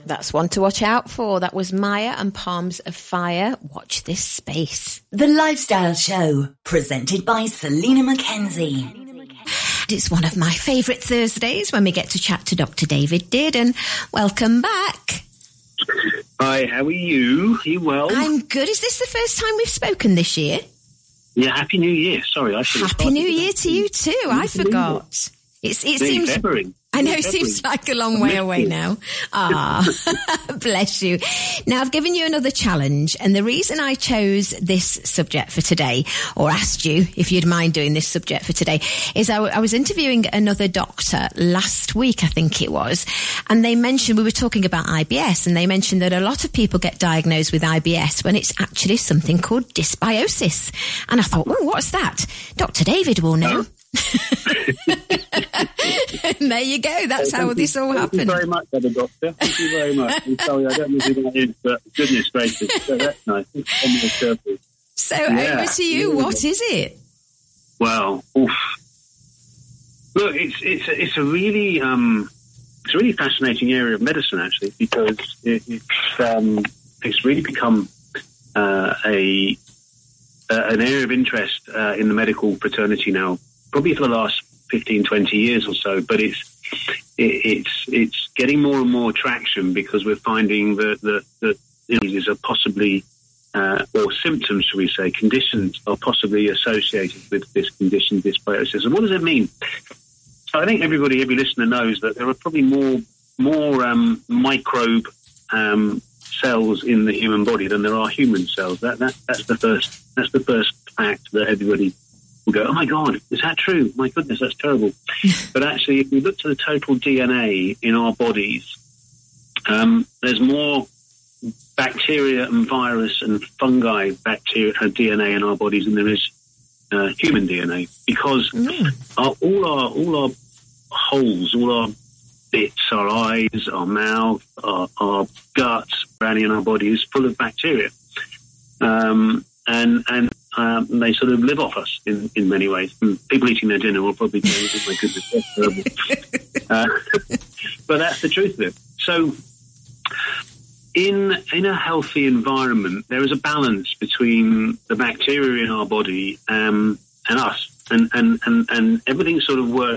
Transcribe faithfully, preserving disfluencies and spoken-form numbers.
That's one to watch out for. That was Maya and Palms of Fire. Watch this space. The Lifestyle Show, presented by Selena Mackenzie. It's one of my favourite Thursdays when we get to chat to Doctor David Dearden. Welcome back. Hi, how are you? Are you well? I'm good. Is this the first time we've spoken this year? Yeah, Happy New Year. Sorry, I should have Happy New Year to you too. I forgot. It's, it seems... February. I know, it seems like a long way away now. Ah, bless you. Now, I've given you another challenge, and the reason I chose this subject for today, or asked you if you'd mind doing this subject for today, is I, w- I was interviewing another doctor last week, I think it was, and they mentioned, we were talking about I B S, and they mentioned that a lot of people get diagnosed with I B S when it's actually something called dysbiosis. And I thought, oh, what's that? Doctor David will know. And there you go. That's so how you, this all happened. Thank you very much, Heather Doctor. Thank you very much. I'm sorry, I don't know who that is, but goodness gracious, so that's nice. So yeah. over to you. Yeah. What is it? Well, oof. Look, it's it's a, it's a really um, it's a really fascinating area of medicine, actually, because it, it's um, it's really become uh, a uh, an area of interest uh, in the medical fraternity now, probably for the last fifteen, twenty years or so, but it's it, it's it's getting more and more traction because we're finding that that, that diseases are possibly uh, or symptoms, shall we say, conditions are possibly associated with this condition, dysbiosis. And what does it mean? So I think everybody, every listener knows that there are probably more more um, microbe um, cells in the human body than there are human cells. That that that's the first that's the first fact that everybody will go, oh my God, is that true? My goodness, that's terrible. But actually, if we look to the total D N A in our bodies, um, there's more bacteria and virus and fungi bacteria uh, D N A in our bodies than there is uh, human D N A, because mm. our, all our all our holes, all our bits, our eyes, our mouth, our, our guts, around in our body is full of bacteria, um, and and Um, they sort of live off us in, in many ways. And people eating their dinner will probably go, oh my goodness, that's terrible. uh, but that's the truth of it. So in in a healthy environment, there is a balance between the bacteria in our body um, and us. And, and, and, and everything sort of works